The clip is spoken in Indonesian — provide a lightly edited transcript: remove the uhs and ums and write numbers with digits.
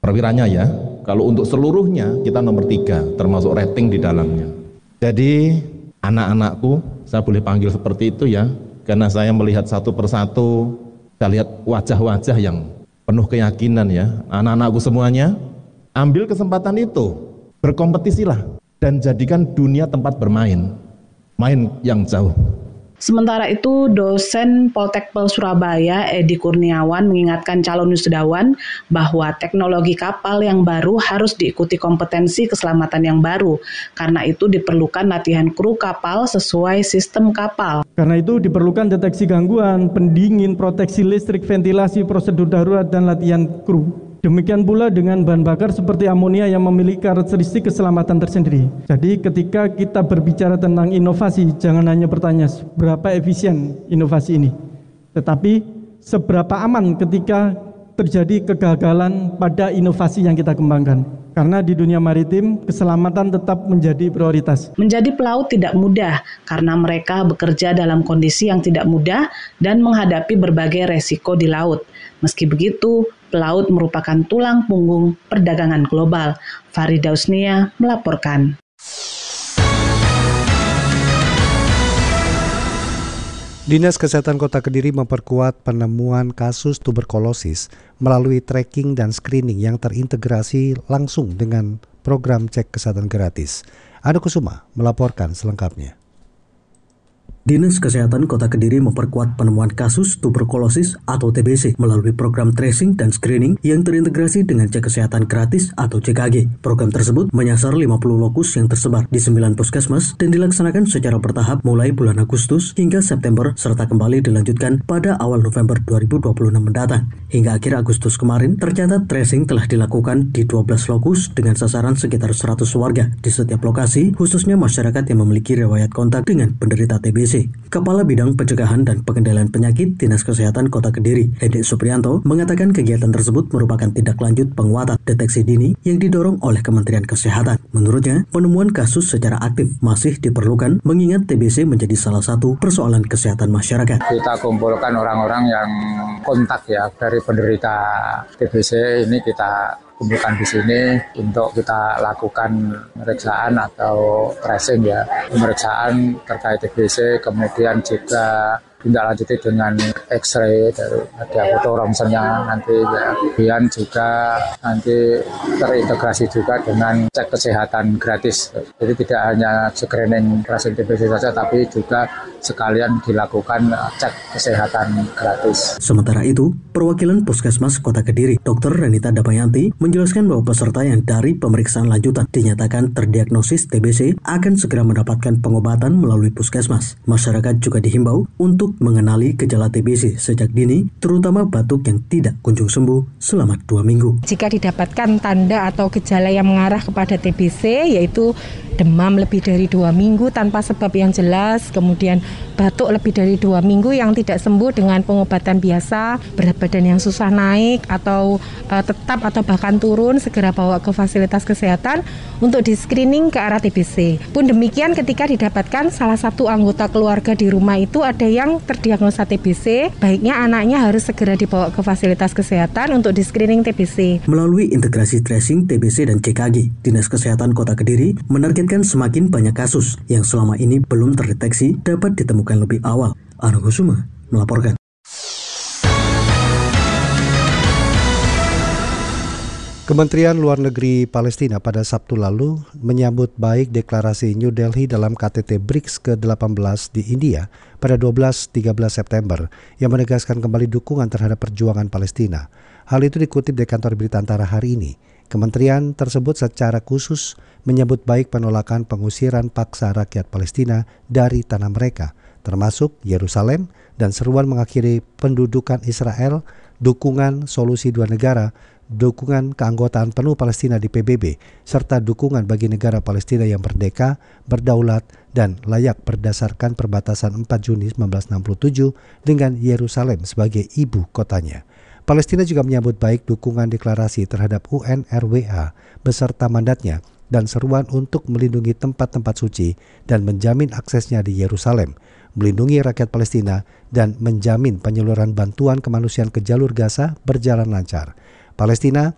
perwiranya ya. Kalau untuk seluruhnya kita nomor 3, termasuk rating di dalamnya. Jadi anak-anakku, saya boleh panggil seperti itu ya, karena saya melihat satu persatu, saya lihat wajah-wajah yang penuh keyakinan ya. Anak-anakku semuanya, ambil kesempatan itu, berkompetisilah dan jadikan dunia tempat bermain, main yang jauh. Sementara itu, dosen Poltekpel Surabaya, Edi Kurniawan, mengingatkan calon wisudawan bahwa teknologi kapal yang baru harus diikuti kompetensi keselamatan yang baru. Karena itu diperlukan latihan kru kapal sesuai sistem kapal. Karena itu diperlukan deteksi gangguan, pendingin, proteksi listrik, ventilasi, prosedur darurat, dan latihan kru. Demikian pula dengan bahan bakar seperti amonia yang memiliki karakteristik keselamatan tersendiri. Jadi ketika kita berbicara tentang inovasi, jangan hanya bertanya seberapa efisien inovasi ini, tetapi seberapa aman ketika terjadi kegagalan pada inovasi yang kita kembangkan. Karena di dunia maritim, keselamatan tetap menjadi prioritas. Menjadi pelaut tidak mudah, karena mereka bekerja dalam kondisi yang tidak mudah dan menghadapi berbagai resiko di laut. Meski begitu, pelaut merupakan tulang punggung perdagangan global. Farida Usnia melaporkan. Dinas Kesehatan Kota Kediri memperkuat penemuan kasus tuberkulosis melalui tracking dan screening yang terintegrasi langsung dengan program cek kesehatan gratis. Anu Kusuma melaporkan selengkapnya. Dinas Kesehatan Kota Kediri memperkuat penemuan kasus tuberkulosis atau TBC melalui program tracing dan screening yang terintegrasi dengan cek kesehatan gratis atau CKG. Program tersebut menyasar 50 lokus yang tersebar di 9 puskesmas dan dilaksanakan secara bertahap mulai bulan Agustus hingga September serta kembali dilanjutkan pada awal November 2026 mendatang. Hingga akhir Agustus kemarin, tercatat tracing telah dilakukan di 12 lokus dengan sasaran sekitar 100 warga di setiap lokasi, khususnya masyarakat yang memiliki riwayat kontak dengan penderita TBC. Kepala Bidang Pencegahan dan Pengendalian Penyakit Dinas Kesehatan Kota Kediri, Edi Supriyanto, mengatakan kegiatan tersebut merupakan tindak lanjut penguatan deteksi dini yang didorong oleh Kementerian Kesehatan. Menurutnya, penemuan kasus secara aktif masih diperlukan mengingat TBC menjadi salah satu persoalan kesehatan masyarakat. Kita kumpulkan orang-orang yang kontak ya dari penderita TBC ini kita kumpulkan di sini untuk kita lakukan pemeriksaan atau tracing ya, pemeriksaan terkait TBC, kemudian juga tindak lanjuti dengan X-ray dari ada foto ronsennya nanti ya. Kemudian juga nanti terintegrasi juga dengan cek kesehatan gratis. Jadi tidak hanya screening tracing TBC saja, tapi juga sekalian dilakukan cek kesehatan gratis. Sementara itu, perwakilan Puskesmas Kota Kediri, Dr. Renita Damayanti, menjelaskan bahwa peserta yang dari pemeriksaan lanjutan dinyatakan terdiagnosis TBC akan segera mendapatkan pengobatan melalui Puskesmas. Masyarakat juga dihimbau untuk mengenali gejala TBC sejak dini, terutama batuk yang tidak kunjung sembuh selama 2 minggu. Jika didapatkan tanda atau gejala yang mengarah kepada TBC, yaitu demam lebih dari 2 minggu tanpa sebab yang jelas, kemudian batuk lebih dari 2 minggu yang tidak sembuh dengan pengobatan biasa, berat badan yang susah naik atau tetap atau bahkan turun, segera bawa ke fasilitas kesehatan untuk di-screening ke arah TBC. Pun demikian ketika didapatkan salah satu anggota keluarga di rumah itu ada yang terdiagnosa TBC, baiknya anaknya harus segera dibawa ke fasilitas kesehatan untuk di-screening TBC. Melalui integrasi tracing TBC dan CKG, Dinas Kesehatan Kota Kediri menargetkan semakin banyak kasus yang selama ini belum terdeteksi dapat ditemukan lebih awal. Anu Kusuma melaporkan. Kementerian Luar Negeri Palestina pada Sabtu lalu menyambut baik deklarasi New Delhi dalam KTT BRICS ke-18 di India pada 12-13 September yang menegaskan kembali dukungan terhadap perjuangan Palestina. Hal itu dikutip dari kantor berita Antara hari ini. Kementerian tersebut secara khusus menyambut baik penolakan pengusiran paksa rakyat Palestina dari tanah mereka, termasuk Yerusalem, dan seruan mengakhiri pendudukan Israel, dukungan solusi dua negara, dukungan keanggotaan penuh Palestina di PBB, serta dukungan bagi negara Palestina yang merdeka, berdaulat, dan layak berdasarkan perbatasan 4 Juni 1967 dengan Yerusalem sebagai ibu kotanya. Palestina juga menyambut baik dukungan deklarasi terhadap UNRWA beserta mandatnya dan seruan untuk melindungi tempat-tempat suci dan menjamin aksesnya di Yerusalem, melindungi rakyat Palestina, dan menjamin penyaluran bantuan kemanusiaan ke jalur Gaza berjalan lancar. Palestina